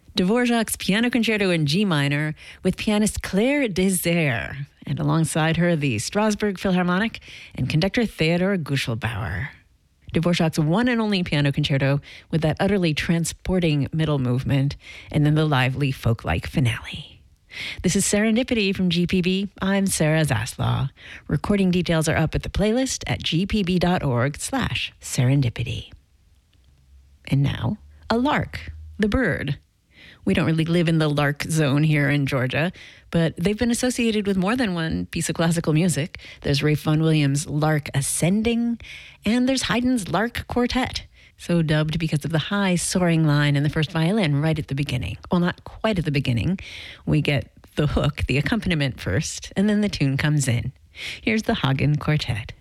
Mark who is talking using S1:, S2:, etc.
S1: Dvorak's Piano Concerto in G minor with pianist Claire Désert, and alongside her the Strasbourg Philharmonic and conductor Theodor Guschelbauer. Dvorak's one and only piano concerto with that utterly transporting middle movement and then the lively folk-like finale. This is Serendipity from GPB. I'm Sarah Zaslaw. Recording details are up at the playlist at gpb.org/serendipity. And now, a lark, the bird. We don't really live in the lark zone here in Georgia, but they've been associated with more than one piece of classical music. There's Ralph Vaughan Williams' Lark Ascending, and there's Haydn's Lark Quartet, so dubbed because of the high soaring line in the first violin right at the beginning. Well, not quite at the beginning. We get the hook, the accompaniment first, and then the tune comes in. Here's the Hagen Quartet.